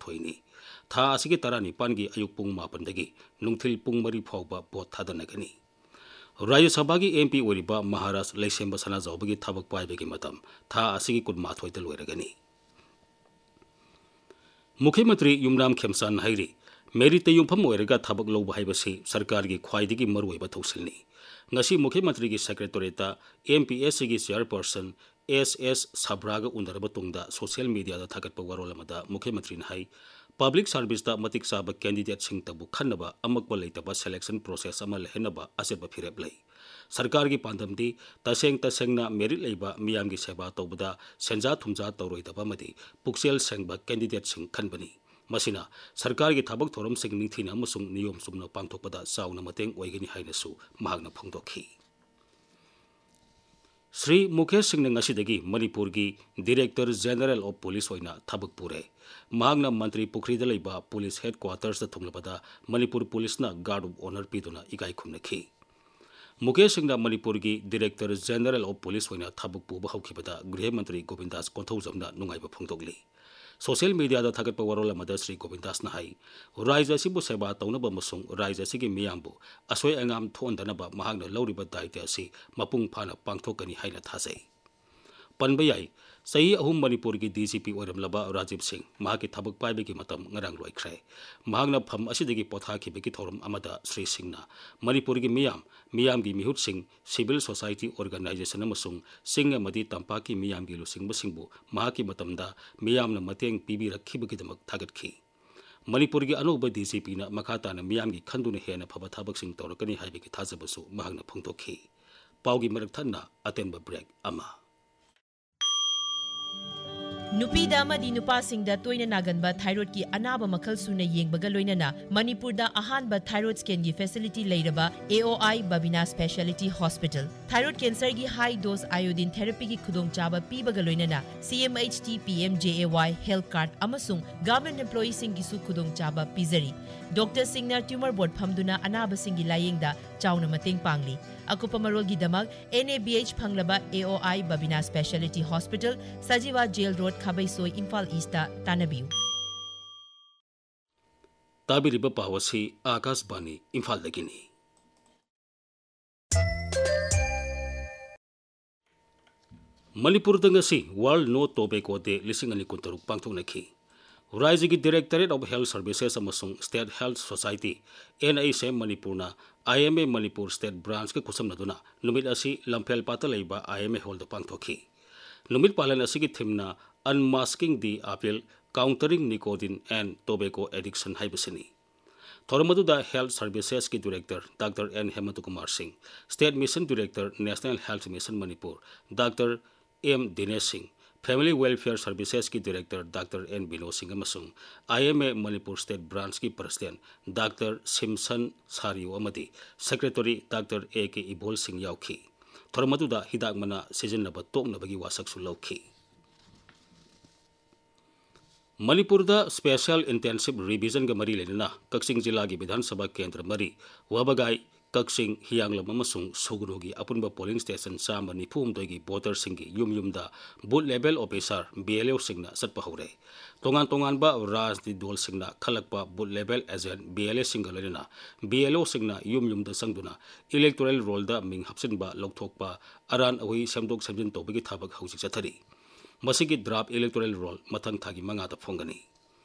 माथोइनी था असिगे तरानी पानगी अयुक पुंग मापनदगी नुंगथिल पुंग मरी फाउबा बोट थादनगनी राज्य सभा की एमपी ओरिबा महाराष्ट्र लेसेंब सनाजाउबगी थबक पाइबगी मतम था असिगे कुन माथोइद लोइरगनी मुख्यमंत्री युमनाम खेमसान हाइरी मेरिट युमफम ओइरगा थबक लौब हाइबसी सरकार की ख्वाइदगी मरुओइबा थौसिलनी ngasi मुख्यमंत्री की सेक्रेटरीता एमपीएससी की चेयरपर्सन एस साब्रागा उनरबा तुंगदा सोशल मीडिया थागतपा वरोल अमदा मुख्यमंत्री हाई पब्लिक सर्विस दा मतिक चाबा कैंडिडेट सिंह तबु खन्नबा अमकबा लेतबा सिलेक्शन प्रोसेस अमा लेहनबा असेबा फिरेप लई सरकार की पांदमदी तसेंगना मेरिट लेबा मियाम की सेवा तौबदा सेंजा थुमजा तौरोइदबा मदी पुक्सेल सेंगबा कैंडिडेट सिंह खनबनी मसिना सरकार की थबक थोरम सिंह निथीना अमसुंग नियम सुमना पांथोकपदा चाउना मतेंग ओइगनी हाइनसु महागना फोंदोखी श्री मुकेश सिंह ngasi मणिपुर की डायरेक्टर जनरल ऑफ पुलिस होइना थबक पुरे महागना मंत्री पुखरीदा लेबा पुलिस हेडक्वार्टर्स थुंगलबदा मणिपुर पुलिस ना गार्ड ऑफ ऑनर पीदुना इकाई खुमनखी मुकेश सिंह मणिपुर की डायरेक्टर जनरल ऑफ पुलिस होइना थबक पुबा हौखिबदा गृह मंत्री गोविंदास कोंथौजमना नुंगाइबा फोंदोगली सोशल मीडिया दा थगत वरोल अमदा श्री गोविंदास हाई राज्य असिबु सेवा तौनब अमसुंग राज्य असिगी मियामबु असोय अंगाम थोंदनब महागना लौरिबा दायित्व असि मपुंग फाना पांगथोकनी हाइना थाजै पनबा याई सही अहुम मणिपुर की डीजीपी ओरमलबा राजीव सिंह महाकी थबक पाइबगी मतम ngarang लोइख्रे महागना फम असिदगी पोथाखिबगी थोरम अमदा श्री सिंहना मणिपुर की मियाम की मिहुत Singh civil society organisation अमसुंग Singh अमदी Tampa की मियाम की लुसिंग बसिंगबु महाकी मतमदा मियामना मतेंग पीबीरखिबगीदमक थागतखी मणिपुर की अनौब डीजीपी ना मखाताना मियाम की खंदुना हेना फबा थबकसिंग तौरकनी हाइबगी थाजबसु महागना फोंदोखी पाउगी मरक थन्ना अतेंबा ब्रेक अमा नुपीदा अमदी नुपासिंगदा तोइना नागनबा थाइरोइड की अनाब मखल सुना येंबगा लोइनना मणिपुरदा अहानबा थाइरोइड स्कैन की facility लेरबा AOI Babina speciality hospital thyroid cancer की हाई डोज आयोडीन थेरेपी की खुदोंग चाबा पीबगा लोइनना CMHT PMJAY health card अमसुंग government employee Singh की सु खुदोंग चाबा पीजरी डॉक्टर सिंगना ट्यूमर बोर्ड फमदुना अनाब सिंह की लायेंगदा चाउना मतेंग पांगली अकुपा मरोल की दमक NABH फंगलबा AOI Babina speciality hospital सजीवा jail road खाबैसोई Imphal ईस्टा तानबियु ताबिरिबा पावसी Akashvani Imphal दगिनी Manipur दंगसी world no tobacco day 2023 पांथोकनखी राज्य की directorate of health services अमसुंग state health society NHM मणिपुरना IMA Manipur state branch के खुसमनदुना नुमित असी लंफेल पाता लेबा IMA हॉल द पांथोखी नुमित पालन असी की थीमना unmasking the appeal countering nicotine and tobacco addiction हाइबसनी थोरमदुदा health services की director doctor N Hemant Kumar Singh state mission director national health mission Manipur doctor M Dinesh Singh family welfare services की director doctor N Vinod Singh अमसुंग IMA Manipur state branch की president doctor Simson सारियो अमदी secretary doctor AK इबोल Singh याउखी थोरमदुदा हिदाक मना सिजननबा तोकनबगी वासकसु लौखी Manipur special intensive revision के मरी लेना कक्सिंग जिला की विधानसभा केंद्र मरी वबगाई कक्सिंग हियांगलम अमसुंग सुगुरु की अपुनबा पोलिंग स्टेशन चाम निफुमदोगी वोटर सिंह की yum booth level officer BLO सिंगना सत्पा हौरे तोंगान तोंगानबा राजनीति दल सिंगना खलकपा बूथ लेवल एजेंट BLA सिंग लेना BLO सिंगना युम संगदुना इलेक्टोरल रोल दा Ming हपसिनबा लौथोकपा Aran अहुई सेमदोक सेमजिन तौबगी थाबक हौजिक चथरी मसिगी draft electoral roll मथंग थागी मंगाता फोंगनी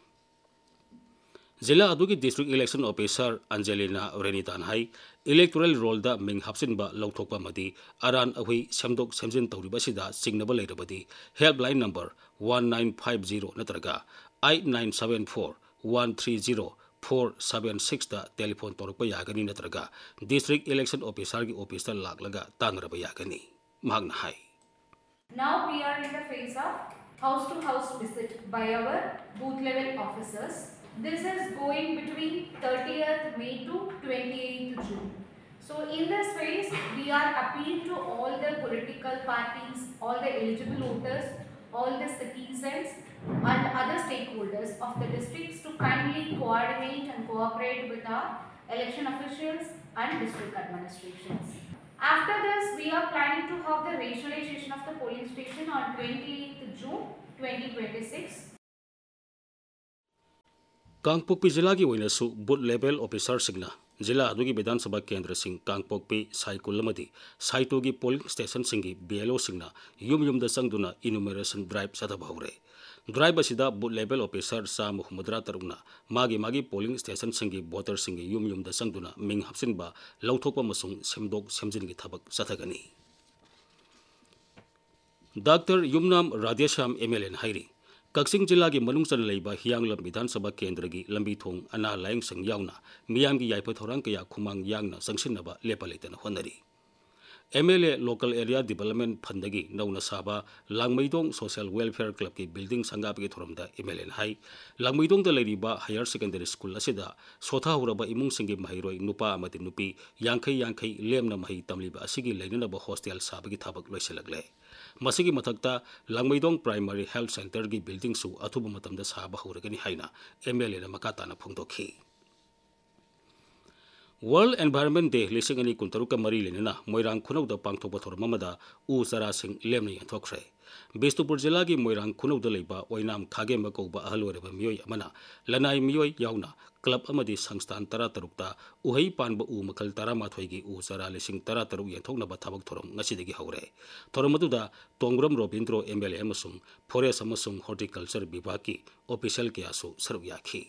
जिला अदुगी district election officer Angelina रेनितान high electoral roll दा मिंग हपसिनबा लौथोकपा मदी अरान अहुई सेमदोक सेमजिन तौरिबसिदा सिंगनबा लेरबदी हेल्पलाइन नंबर 1950 नत्रगा 8974 130 476 दा टेलीफोन तौरपा यागनी नत्रगा डिस्ट्रिक्ट इलेक्शन ऑफिसर की office दा लागलगा तांगरबा यागनी मांगना high Now we are in the phase of house to house visit by our booth level officers. This is going between 30th May to 28th June. So in this phase we are appealing to all the political parties, all the eligible voters, all the citizens and other stakeholders of the districts to kindly coordinate and cooperate with our election officials and district administrations. After this, we are planning to have the rationalization of the polling station on 28th June 2026. Kangpokpi जिला की ओइनसु booth level officer सिंगना जिला अदुगी विधानसभा केंद्र Singh Kangpokpi साइकुलमदी साइटोगी polling station सिंगी BLO सिंगना yum युमदा संगदुना enumeration drive सदब हौरे drive असिदा booth level officer साम हुमद्रा तरुना मागी polling station सिंगी voter सिंगी yum युमदा संगदुना Ming हप्सिनबा लौथोकपा मसुंग सेमदोक सेमजिनगी थबक सथगनी doctor Yumnam Radheshyam MLN हाइरी Kakching जिला की मनुंग लेबा हियांगलम विधानसभा केंद्र की लंबी थोंग अना लायंग संग यावना मियाम की याइफ थोरांग कया खुमांग यांगना संगसिनबा Lepa लेतन honorary MLA local area development fund की नौना साबा लांगमैदोंग सोशल वेलफेयर क्लब की बिल्डिंग संगाप की थोरमदा MLN high लांगमैदोंग लेरिबा higher secondary school असिदा सोथा हुरबा इमुंग सिंगी महिरोय नुपा अमति नुपी यांखै यांखै Lemna मही तमलिबा असिगी लेननबा हॉस्टल साबगी थाबक लोइसलगले मसिगी मथक्ता लांगमैदोंग प्राइमरी हेल्थ सेंटर की बिल्डिंग सु अथुब मतमदा साबा हुरगनी हाइना एमएलए ना मकाताना फोंदोखी वर्ल्ड एनवायरनमेंट डे लिसिंग अनि कुंतरुक मरी लेना मोइरांग खुनौद पांगथोप थोरममदा उ चरासिंग लेमना यंथोखरे बिष्णुपुर जिला की मोइरांग खुनौद लेबा ओइनाम खागेम कौबा अहलोरेबा मियोय अमना लनाई मियोय यावना क्लब अमदी संस्थान 13 उहई पानब उ मखल 13 की उ चरा लिसिंग 13 यंथोकनबा थबक theorem ngsidigi हौरे थोरमदुदा तोंग्रम Robindro MLA अमसुंग forest अमसुंग horticulture विभाग की ऑफिशियल कियासु सरुक याखी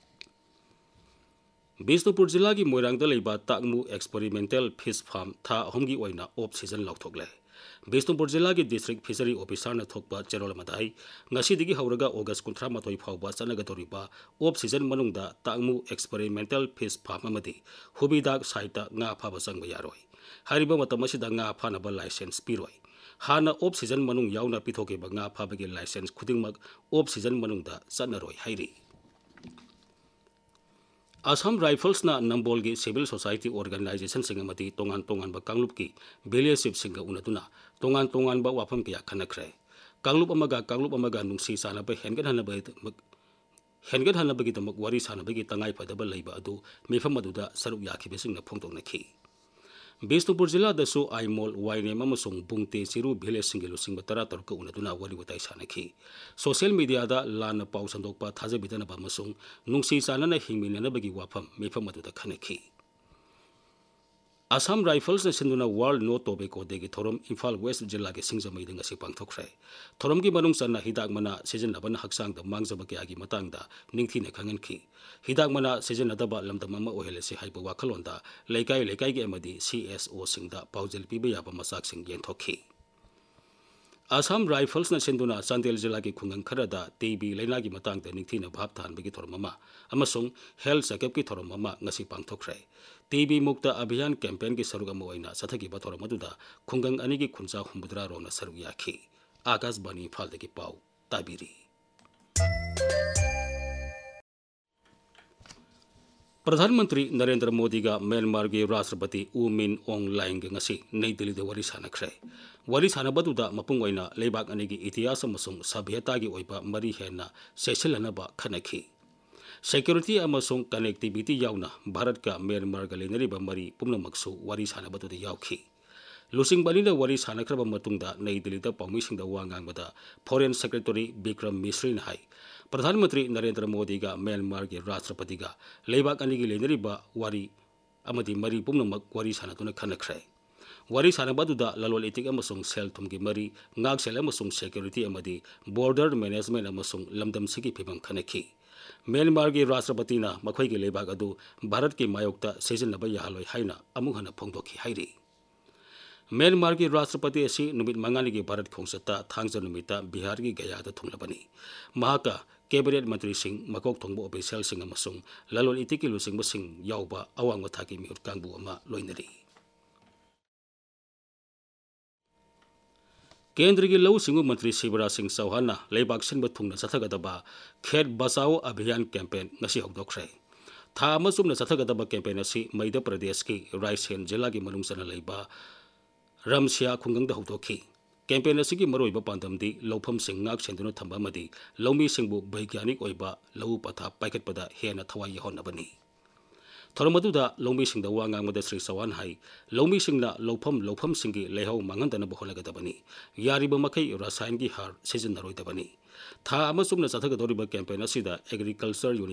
बिष्णुपुर जिला की मोइरांग लेबा ताकमु एक्सपेरिमेंटल फिश फार्म था अहमगी ओइना ऑफ सीजन लौथोकले बिष्णुपुर जिला की डिस्ट्रिक्ट फिशरी ऑफिसर न थोकपा चेरोल Madai ngsidigi हौरगा August 18 फाउबा चनगदोरिबा off season मनुंगदा ताकमु experimental fish farm अमदी हुबीदाग साइटा nga फाबा संग यारोय हारिबा मतमसिदा nga फानबा लाइसेंस पिरोय हाना off season मनुंग यावना पिथोके nga फाबगे licence खुदिंगमक off season मनुंगदा चनरोय हाइरी Assam rifles ना नंबोल की सिविल सोसाइटी ऑर्गेनाइजेशन सिंगमती तोंगान तोंगान बा कांगलुप की बेलियरशिप सिंग उनदुना तोंगान तोंगान बा वाफम किया खनखरे कांगलुप अमगा नुंसी सानबा हेनगन हनबगी दमक वारी सानबगी तंगाई फदबा लैबा अदु मिफम अदुदा सरुक याखिबे सिंगना फोंदोंनखी बिष्णुपुर जिला दसु आइमोल वाइनेम अमसुंग बुंगते चिरु भिलेज सिंगे लुसिंग 13 उनदुना वरी वताई सानखी सोशल मीडिया दा लान पाउ संदोकपा थाजबिदनबा अमसुंग नुंसी सानना हिंगमिननबगी वाफम मिफम अदुदा खनखी असम राइफल्स ने सिंधुना वर्ल्ड नो टोबैको डे की थोरम इम्फाल वेस्ट जिला के सिंगजमैदंग असि पांगथोखरे थोरम की मनुंग सन्ना हिदाक मना सिजनबन हक्सांग द मांगजब कयागी मतंगदा निंगथीने खंगनखी हिदाक मना सिजनदबा लमदम अमा ओहेलेसे हाइबा वाखलोंदा लेकाई के अमदी CSO सिंगदा पाउजल पिबे याबा मसाक सिंग येंथोखी असम राइफल्स ने सिंधुना चांदेल जिला की खुंगंग खरदा टीबी लेना की मतंगदा निंगथीने भाप थानबगी थोरममा अमसुंग हेल्थ चेकअप की थोरममा ngasi पांगथोखरे टीबी मुक्त अभियान कैंपेन की सरुग अमा ओइना सथगी बथोरम अदुदा खुंगंग अनि की खुंचा हुमद्रा रोना सरुग याखी आकाशवाणी इम्फालदगी पाउ ताबिरी प्रधानमंत्री नरेंद्र मोदी का म्यांमार के राष्ट्रपति उ मिन ओंग लाइंग ngasi नई दिल्ली दे वरी सानखरे वरी सानबदुदा मपुंग ओइना लेबाक अनि की इतिहास अमसुंग सभ्यता की ओइबा मरी हेना सेसिलनबा खनखी सिक्योरिटी अमसुंग कनेक्टिविटी यावना भारत का म्यांमार का लेनरिबा मरी पुमनमक्सु वरी सानबदुदा यावखी लुसिंग बलिना वरी सानखरबा मतुंगदा नई दिल्ली दा पाउमिसिंगदा वांगांगबदा फॉरेन सेक्रेटरी विक्रम मिश्री ने हाई प्रधानमंत्री नरेंद्र मोदी का म्यांमार के राष्ट्रपति का लेबाक अनि की लेनरिबा वरी अमदी मरी पुमनमक वरी सानदुना खनखरे वरी सानबदुदा ललोल इतिक अमसुंग सेल थुम की मरी ngaksel अमसुंग security अमदी border management अमसुंग लमदम सिगी फिबम खनखी Myanmar के राष्ट्रपति ना मखोई के लेबाक अदु भारत की मायोक्ता सिजनबा याहलोय हाइना अमुक हना फोंदोखी हाइरी म्यांमार के राष्ट्रपति असी नुमित मंगानी के भारत खोंसता थांगजा नुमिता बिहार की गयादा थुंगलबनी महाका कैबिनेट मंत्री सिंह मकोक थोंबो ऑफिशियल सिंह अमसुंग ललोल इतिकी लुसिंग सिंह यावबा अवांग थाकी मिहुत कांगबु अमा लोइनरी केंद्र की लौ सिंगु मंत्री शिवराज सिंह चौहान लेबाक सिंब थुंगना चथगदबा खेत बचाओ अभियान कैंपेन ngasi हौदोखरे था अमसुंग चथगदबा कैंपेन असि मध्य प्रदेश की रायसेन जिला की मनुंगसना लेबा रमसिया खुंगंग हौदोखी कैंपेन असि की मरोइबा पांदमदी लौफम सिंह ngak सेंदुना थंबा मदी लौमी सिंगबु वैज्ञानिक ओइबा लौ पथा पाइकटपदा हेना थवाई यहोनबनी थोरमदुदा लौमी सिंगदा वांगांगमदा श्री चौहान हाई लौमी सिंगना लौफम सिंगी लेहौ मांगंदना बहोलगदबनी यारिबा मखै रसायन की हार सिजनरोइदबनी था अमसुंगना चथगदोरिबा कैंपेन असिदा एग्रीकल्चर